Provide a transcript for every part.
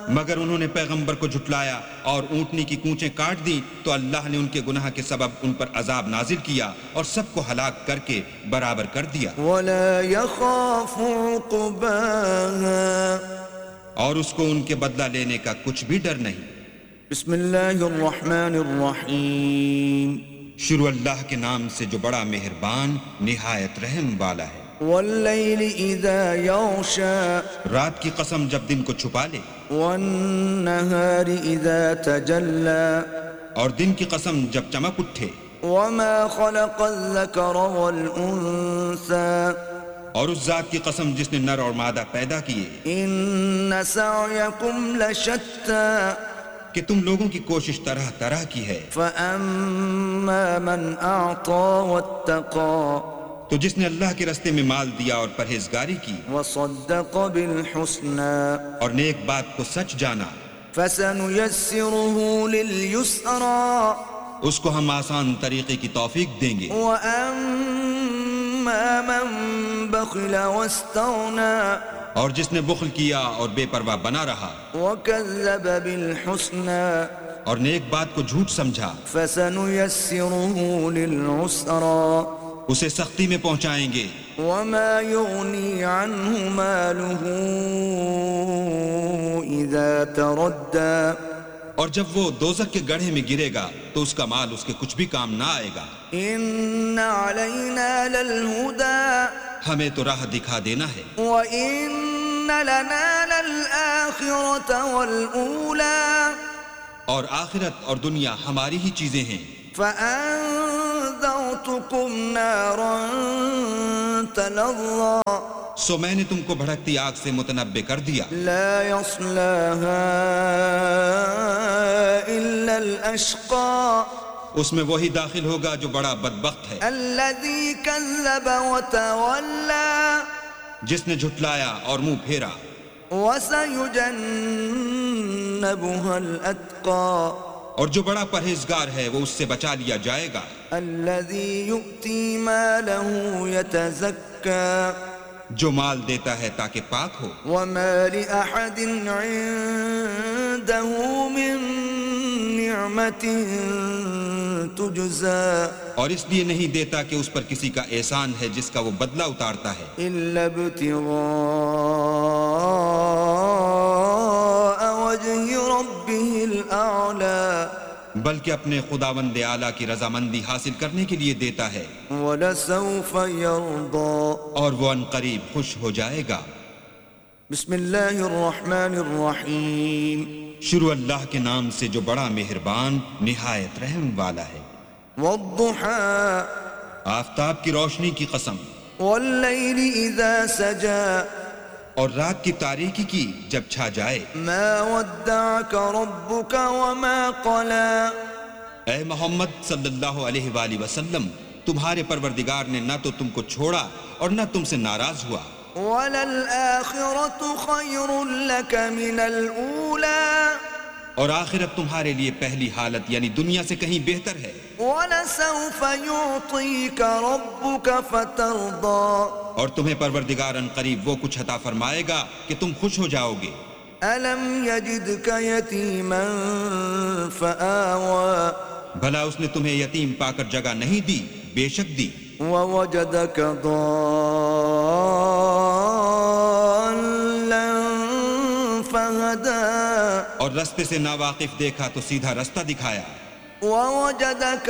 مگر انہوں نے پیغمبر کو جھٹلایا اور اونٹنی کی کونچیں کاٹ دیں تو اللہ نے ان کے گناہ کے سبب ان پر عذاب نازل کیا اور سب کو ہلاک کر کے برابر کر دیا ولا يخاف عقباها اور اس کو ان کے بدلہ لینے کا کچھ بھی ڈر نہیں بسم اللہ الرحمن الرحیم شروع اللہ کے نام سے جو بڑا مہربان نہایت رحم والا ہے واللیل اذا یغشا رات کی قسم جب دن کو چھپا لے والنہار اذا تجلی اور دن کی قسم جب چمک اٹھے وما خلق الذکر والانثى اور اس ذات کی قسم جس نے نر اور مادہ پیدا کیے ان سعیکم لشتی کہ تم لوگوں کی کوشش طرح طرح کی ہے فاما من اعطى واتقى تو جس نے اللہ کے رستے میں مال دیا اور پرہیزگاری کی وصدق بالحسنى اور نیک بات کو سچ جانا فسنيسره لليسرى اس کو ہم آسان طریقے کی توفیق دیں گے وَأَمَّا مَن بَخِلَ وَاسْتَغْنَى اور جس نے بخل کیا اور بے پرواہ بنا رہا وَكَذَّبَ بِالْحُسْنَى اور نیک بات کو جھوٹ سمجھا فَسَنُيَسِّرُهُ لِلْعُسْرَى اسے سختی میں پہنچائیں گے وَمَا يُغْنِي عَنْهُ مَالُهُ إِذَا تَرَدَّى اور جب وہ دوزخ کے گڑھے میں گرے گا تو اس کا مال اس کے کچھ بھی کام نہ آئے گا إِنَّ عَلَيْنَا لَلْهُدَى ہمیں تو راہ دکھا دینا ہے وَإِنَّ لَنَا لَلْآخِرَةَ وَالْأُولَى اور آخرت اور دنیا ہماری ہی چیزیں ہیں فَأَنذَرْتُكُمْ نَارًا تَلَظَّى سو میں نے تم کو بھڑکتی آگ سے متنبع کر دیا لا يصلاها إلا الأشقى اس میں وہی داخل ہوگا جو بڑا بدبخت ہے الذي كذب وتولى جس نے جھٹلایا اور منہ پھیرا وسيجنبها الأتقى اور جو بڑا پرہیزگار ہے وہ اس سے بچا لیا جائے گا الذي يؤتي ماله يتزكى جو مال دیتا ہے تاکہ پاک ہو وما لأحد عنده من نعمة تجزى اور اس لیے نہیں دیتا کہ اس پر کسی کا احسان ہے جس کا وہ بدلہ اتارتا ہے إلا ابتغاء وجه ربه الأعلى بلکہ اپنے خداوند اعلیٰ کی رضامندی حاصل کرنے کے لیے دیتا ہے وَلَسَوْفَ يَرْضَى اور وہ ان قریب خوش ہو جائے گا بسم اللہ الرحمن الرحیم شروع اللہ کے نام سے جو بڑا مہربان نہایت رحم والا ہے وَالضُّحَى آفتاب کی روشنی کی قسم وَاللَّيْلِ إِذَا سَجَى اور رات کی تاریکی کی جب چھا جائے مَا وَدَّعَكَ رَبُّكَ وَمَا قَلَى اے محمد صلی اللہ علیہ وآلہ وسلم تمہارے پروردگار نے نہ تو تم کو چھوڑا اور نہ تم سے ناراض ہوا وَلَلْآخِرَةُ خَيْرٌ لَكَ مِنَ الْأُولَى اور آخرت تمہارے لیے پہلی حالت یعنی دنیا سے کہیں بہتر ہے وَلَسَوْفَ يُعْطِيكَ رَبُّكَ فَتَرْضَى اور تمہیں پروردگار ان قریب وہ کچھ عطا فرمائے گا کہ تم خوش ہو جاؤ گے أَلَمْ يَجِدْكَ يَتِيمًا فَآوَى بھلا اس نے تمہیں یتیم پا کر جگہ نہیں دی بے شک دی وَوَجَدَكَ ضَالًّا فَهَدَى اور رستے سے ناواقف دیکھا تو سیدھا رستہ دکھایا وَوَجَدَكَ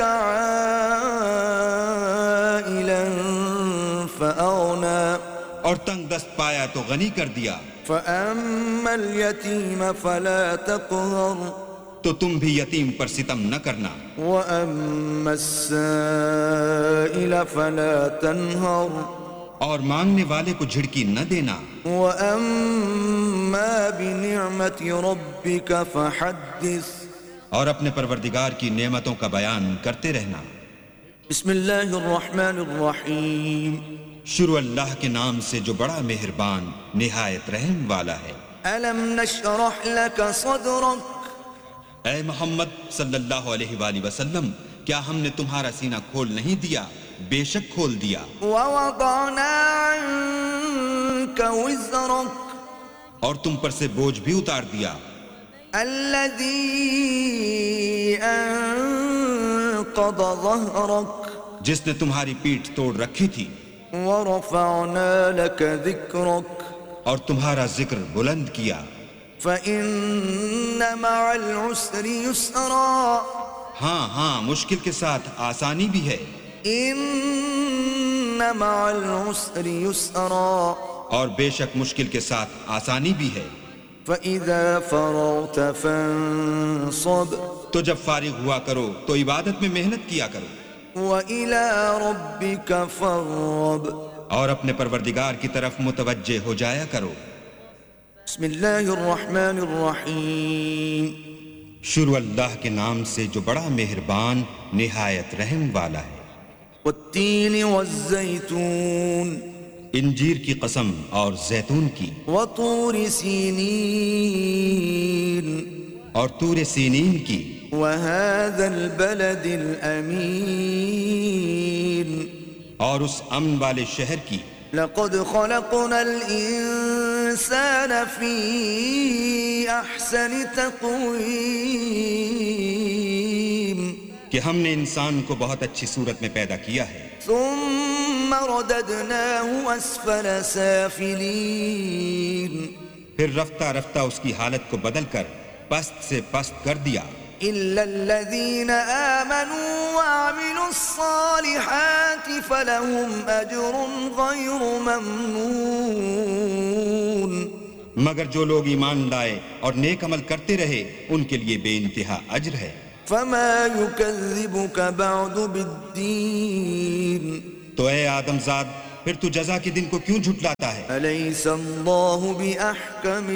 عَائِلًا فَأَغْنَى اور تنگ دست پایا تو غنی کر دیا فَأَمَّا الْيَتِيمَ فَلَا تَقْهَرْ تو تم بھی یتیم پر ستم نہ کرنا وَأَمَّا السَّائِلَ فَلَا تَنْهَرْ اور مانگنے والے کو جھڑکی نہ دینا وَأَمَّا بِنِعْمَةِ رَبِّكَ فَحَدِّثْ اور اپنے پروردگار کی نعمتوں کا بیان کرتے رہنا بسم اللہ الرحمن الرحیم شروع اللہ کے نام سے جو بڑا مہربان نہایت رحم والا ہے أَلَمْ نَشْرَحْ لَكَ صَدْرَكَ اے محمد صلی اللہ علیہ وآلہ وسلم کیا ہم نے تمہارا سینہ کھول نہیں دیا بے شک کھول دیا وَوَضَعْنَا عَنْكَ وِزْرَكَ اور تم پر سے بوجھ بھی اتار دیا الذي أنقض ظهرك جس نے تمہاری پیٹھ توڑ رکھی تھی، ورفعنا لك ذكرك اور تمہارا ذکر بلند کیا، فإن مع العسر يسرا ہاں ہاں مشکل کے ساتھ آسانی بھی ہے، إن مع العسر يسرا اور بے شک مشکل کے ساتھ آسانی بھی ہے۔ فإذا فرغت فانصب تو جب فارغ ہوا کرو تو عبادت میں محنت کیا کرو، وإلى ربك فارغب اور اپنے پروردگار کی طرف متوجہ ہو جایا کرو۔ بسم اللہ الرحمن الرحیم شروع اللہ کے نام سے جو بڑا مہربان نہایت رحم والا ہے۔ والتین والزیتون انجیر کی قسم اور زیتون کی، وطور سینین اور طور سینین کی، وهذا البلد الأمین اور اس امن والے شہر کی۔ لقد خلقنا الإنسان في أحسن تقويم کہ ہم نے انسان کو بہت اچھی صورت میں پیدا کیا ہے، ثم رددناه أسفل سافلين پھر رفتہ رفتہ اس کی حالت کو بدل کر پست سے پست کر دیا، إلا الذين آمنوا وعملوا الصالحات فلهم أجر غير ممنون مگر جو لوگ ایمان لائے اور نیک عمل کرتے رہے ان کے لیے بے انتہا اجر ہے۔ فما يكذبك بعد بالدين تو اے آدم زاد پھر تو جزا کے دن کو کیوں جھٹلاتا ہے؟ أليس الله بأحكم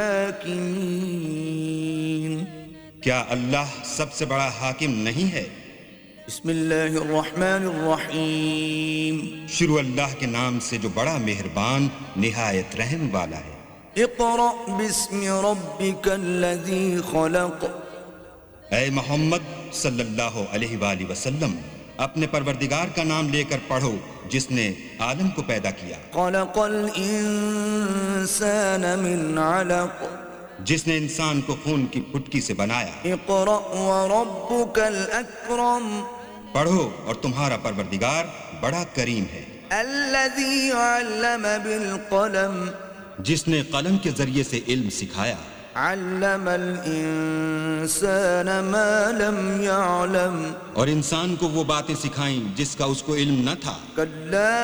الحاكمين کیا اللہ سب سے بڑا حاکم نہیں ہے؟ بسم اللہ الرحمن الرحیم شروع اللہ کے نام سے جو بڑا مہربان نہایت رحم والا ہے۔ اقرأ باسم ربك الذي خلق اے محمد صلی اللہ علیہ وآلہ وسلم اپنے پروردگار کا نام لے کر پڑھو جس نے عالم کو پیدا کیا، خلق الانسان من علق جس نے انسان کو خون کی پھٹکی سے بنایا۔ اقرأ وربك الأكرم پڑھو اور تمہارا پروردگار بڑا کریم ہے، الذي علم بالقلم جس نے قلم کے ذریعے سے علم سکھایا، علم الانسان ما لم يعلم اور انسان کو وہ باتیں سکھائیں جس کا اس کو علم نہ تھا۔ كلا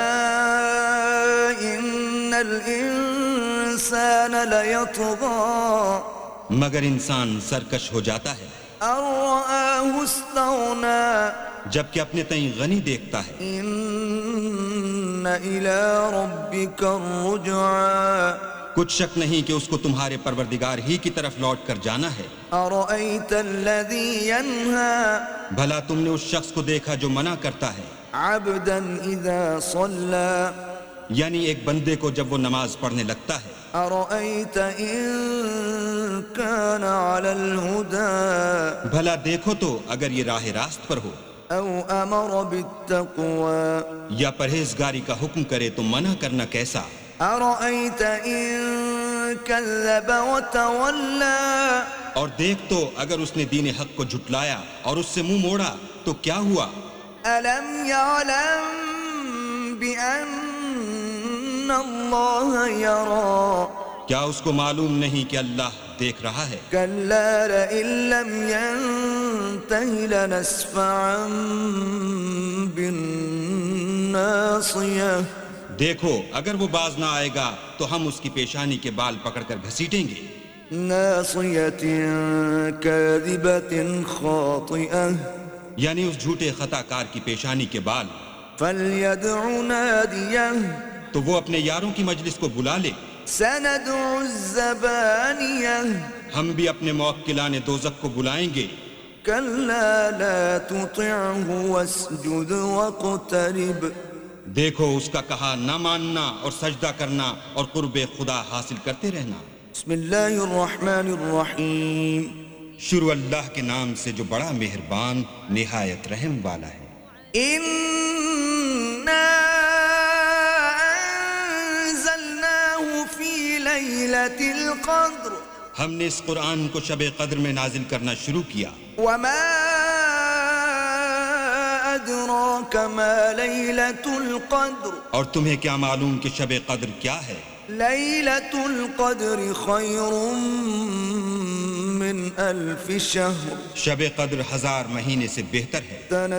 إن الإنسان ليطغى مگر انسان سرکش ہو جاتا ہے أن رآه استغنى جبکہ اپنے تئیں غنی دیکھتا ہے۔ إن إلى ربك الرجعى کچھ شک نہیں کہ اس کو تمہارے پروردگار ہی کی طرف لوٹ کر جانا ہے۔ أرأيت الذي ينهى بھلا تم نے اس شخص کو دیکھا جو منع کرتا ہے، عبدا إذا صلى یعنی ایک بندے کو جب وہ نماز پڑھنے لگتا ہے۔ أرأيت إن كان على الهدى بھلا دیکھو تو اگر یہ راہ راست پر ہو، أو أمر بالتقوى یا پرہیزگاری کا حکم کرے تو منع کرنا کیسا؟ أرأيت إن كذب وتولى اور دیکھ تو اگر اس نے دین حق کو جھٹلایا اور اس سے منہ موڑا تو کیا ہوا؟ ألم يعلم بأن الله يرى کیا اس کو معلوم نہیں کہ اللہ دیکھ رہا ہے؟ كلا لئن لم ينته لنسفعا بالناصية دیکھو اگر وہ باز نہ آئے گا تو ہم اس کی پیشانی کے بال پکڑ کر گھسیٹیں گے، ناصية كاذبة خاطئة یعنی اس جھوٹے خطا کار کی پیشانی کے بال۔ فليدع ناديه تو وہ اپنے یاروں کی مجلس کو بلا لے، سندع الزبانية ہم بھی اپنے موکلان دوزخ کو بلائیں گے۔ كلا لا تطعه واسجد واقترب دیکھو اس کا کہا نہ ماننا اور سجدہ کرنا اور قرب خدا حاصل کرتے رہنا۔ بسم اللہ الرحمن الرحیم شروع اللہ کے نام سے جو بڑا مہربان نہایت رحم والا ہے۔ إنا أنزلناه في ليلة القدر ہم نے اس قرآن کو شب قدر میں نازل کرنا شروع کیا. وما أدراك ما ليلة القدر اور تمہیں کیا معلوم کہ شب قدر کیا ہے؟ ليلة القدر خير من 1000 شهر شب قدر 1000 مہینے سے بہتر ہے.